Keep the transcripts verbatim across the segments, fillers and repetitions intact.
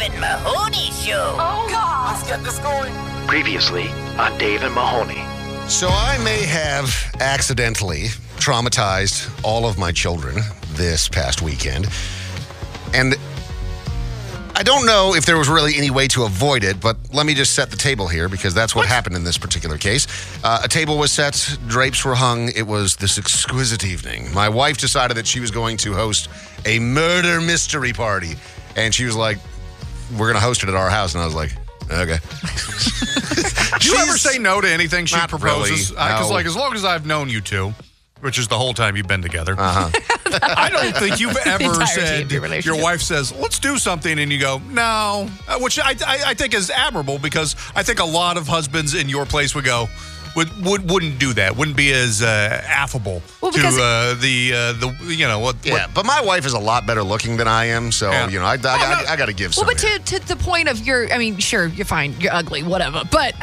and Mahoney Show. Oh, God. Let's get this going. Previously on Dave and Mahoney. So I may have accidentally traumatized all of my children this past weekend. And I don't know if there was really any way to avoid it, but let me just set the table here because that's what, what? happened in this particular case. Uh, a table was set, drapes were hung. It was this exquisite evening. My wife decided that she was going to host a murder mystery party. And she was like, we're going to host it at our house. And I was like, okay. Do you ever say no to anything she Not proposes? really, Because, no. like, as long as I've known you two, which is the whole time you've been together, Uh-huh. I don't think you've ever entirety said, of your relationship. your wife says, let's do something, and you go, no, uh, which I, I, I think is admirable because I think a lot of husbands in your place would go, would, would, wouldn't do that, wouldn't be as uh, affable Well, to because- uh, the, uh, the, you know, what, Yeah, what but my wife is a lot better looking than I am. So, Yeah. you know, I, I, I, I got to give some. Well, but here. to, to the point of your, I mean, sure, you're fine, you're ugly, whatever. But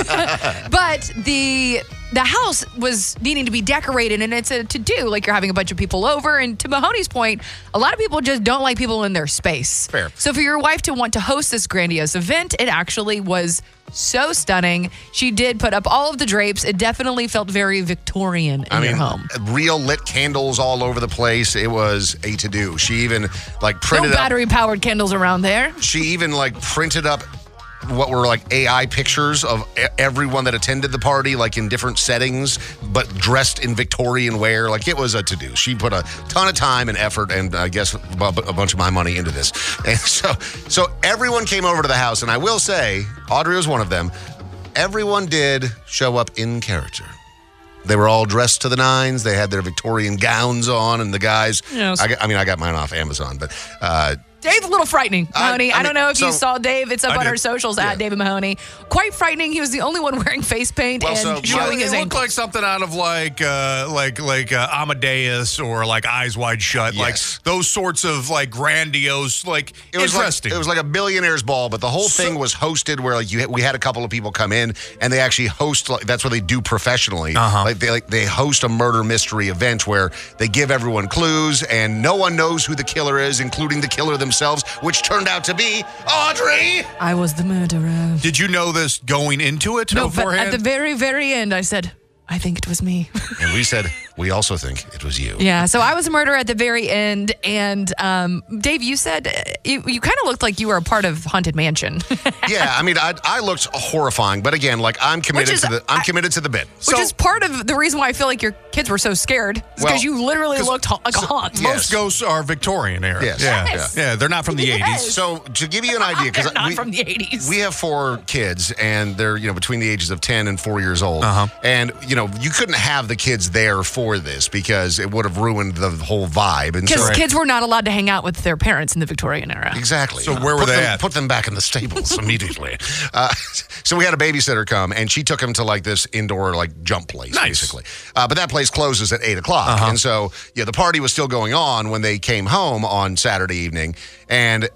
but the the house was needing to be decorated, and it's a to do. Like you're having a bunch of people over, and to Mahoney's point, a lot of people just don't like people in their space. Fair. So for your wife to want to host this grandiose event, it actually was so stunning. She did put up all of the drapes. It definitely felt very Victorian in I mean, your home. real lit candles all over the place. It was a to-do. She even, like, No printed up. battery-powered candles around there. She even, like, printed up what were, like, A I pictures of e- everyone that attended the party, like, in different settings, but dressed in Victorian wear. Like, it was a to-do. She put a ton of time and effort and, I guess, a bu- a bunch of my money into this. And so, so everyone came over to the house, and I will say, Audrey was one of them. Everyone did show up in character. They were all dressed to the nines. They had their Victorian gowns on, and the guys. Yes. I, got- I mean, I got mine off Amazon, but uh, Dave's a little frightening, I- Mahoney. I I, don't mean, know if you so- saw Dave. It's up I on did. our socials Yeah. at David Mahoney. Quite frightening. He was the only one wearing face paint Well, and so- showing It his looked ankles. like something out of like uh, like like uh, Amadeus or like Eyes Wide Shut, Yes. like those sorts of like grandiose, like it was interesting. like it was like a billionaire's ball, but the whole So- thing was hosted where like you had, we had a couple of people come in and they actually host. Like, that's what they do professionally. Uh-huh. Like they like they host a murder mystery event where they give everyone clues and no one knows who the killer is, including the killer themselves, which turned out to be Audrey. I was the murderer. Did you know this going into it No, but beforehand? at the very, very end, I said, I think it was me. And we said we also think it was you. Yeah, so I was a murderer at the very end. And um, Dave, you said uh, you, you kind of looked like you were a part of Haunted Mansion. Yeah, I mean, I, I looked horrifying, but again, like I'm committed is- to the I'm I- committed to the bit. Which is part of the reason why I feel like your kids were so scared. Because Well, you literally 'cause- looked ha- like a so- haunt. yeah. Most ghosts are Victorian era. Yes. Yeah. Yes. yeah, they're not from the Yes. eighties. So to give you an idea, They're because not we, from the eighties. we have four kids, and they're you know between the ages of ten and four years old. Uh-huh. And you know you couldn't have the kids there for this because it would have ruined the whole vibe. And Because so kids were not allowed to hang out with their parents in the Victorian era. exactly. So where were put they them, at? Put them back in the stables immediately. Uh, so we had a babysitter come, and she took him to like this indoor like jump place, Nice. basically. Uh, but that place closes at eight o'clock, Uh-huh. and so yeah, the party was still going on when they came home on Saturday evening, and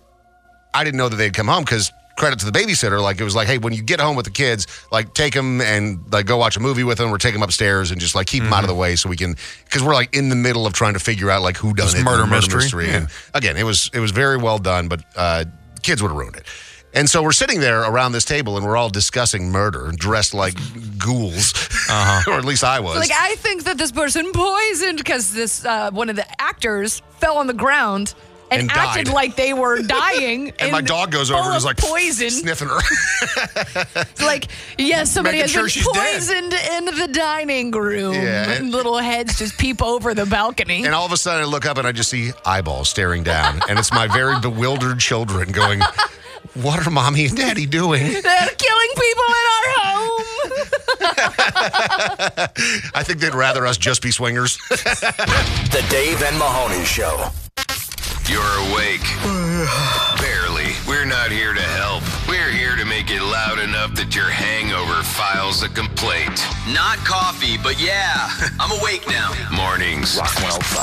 I didn't know that they'd come home because credit to the babysitter, like it was like, hey, when you get home with the kids, like take them and like go watch a movie with them or take them upstairs and just like keep them out of the way so we can, because we're like in the middle of trying to figure out like who done This it, murder the mystery, yeah. And again, it was it was very well done, but uh, kids would have ruined it. And so we're sitting there around this table and we're all discussing murder, dressed like ghouls, or at least I was. Like, I think that this person poisoned because this uh, one of the actors fell on the ground and, And acted died. like they were dying. and my dog goes over full and is of like poison. sniffing her. It's like, yes, somebody Making has sure been she's dead. poisoned in the dining room. Yeah. And little heads just peep over the balcony. And all of a sudden I look up and I just see eyeballs staring down. And it's my very bewildered children going, what are mommy and daddy doing? They're killing people in our home. I think they'd rather us just be swingers. The Dave and Mahoney Show. You're awake. Barely. We're not here to help. We're here to make it loud enough that your hangover files a complaint. Not coffee, but yeah, I'm awake now. Mornings. Rock one oh five.